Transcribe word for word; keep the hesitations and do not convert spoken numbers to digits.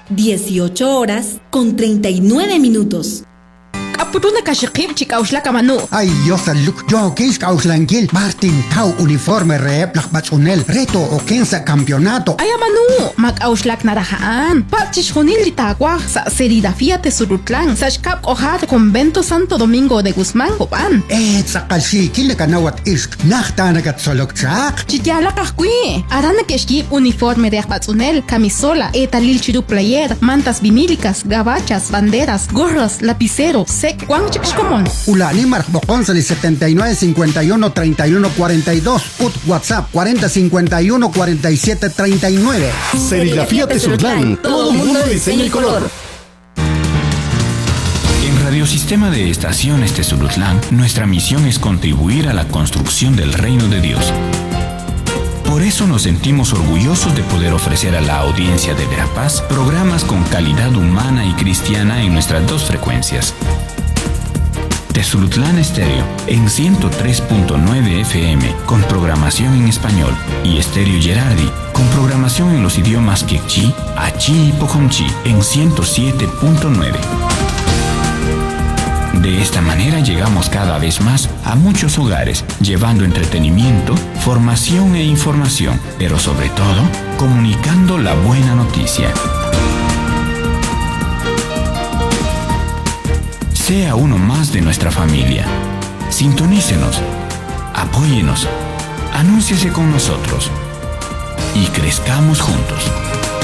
dieciocho horas con treinta y nueve minutos. Apuruna kashikip chikauslaka manu. Ay, Dios saluk. Yo quis kauslankil. Martin Tau uniforme rep lakbatsunel. Reto o kensa campeonato. Ay, manu. Mak auslak narahaan. Pachish honil litagua. Sa serida fiate surutlan. Sashkap ojar convento Santo Domingo de Guzmán Gopan. Eh, sakalsi kile kanawat isk. Nachtanagat solok chak. Chitiala kahkui. Arana keshkip uniforme de batsunel. Camisola. Etalil chiru player. Mantas vinílicas. Gabachas. Banderas. Gorras. Lapicero. Juan Chixcomón. Ulani Marcboconsali setenta y nueve cincuenta y uno treinta y uno cuarenta y dos. Ut WhatsApp cuarenta cincuenta y uno cuarenta y siete treinta y nueve. Serigrafía Tezutlán. Todo mundo diseña el color. En Radiosistema de Estaciones Tezutlán, nuestra misión es contribuir a la construcción del reino de Dios. Por eso nos sentimos orgullosos de poder ofrecer a la audiencia de Verapaz programas con calidad humana y cristiana en nuestras dos frecuencias. Tezutlán Estéreo en ciento tres punto nueve F M con programación en español y Estéreo Gerardi con programación en los idiomas Quechí, Achí y Pocomchi en ciento siete punto nueve. De esta manera llegamos cada vez más a muchos hogares, llevando entretenimiento, formación e información, pero sobre todo, comunicando la buena noticia. Sea uno más de nuestra familia. Sintonícenos, apóyenos, anúnciese con nosotros y crezcamos juntos.